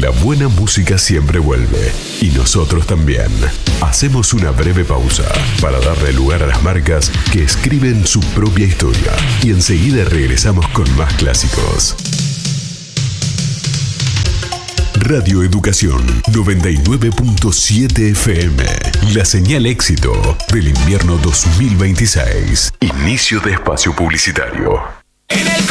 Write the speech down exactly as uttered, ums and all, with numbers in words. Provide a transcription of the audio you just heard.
La buena música siempre vuelve, y nosotros también. Hacemos una breve pausa para darle lugar a las marcas que escriben su propia historia, y enseguida regresamos con más clásicos. Radio Educación noventa y nueve punto siete F M. La señal éxito del invierno dos mil veintiséis. Inicio de espacio publicitario. En el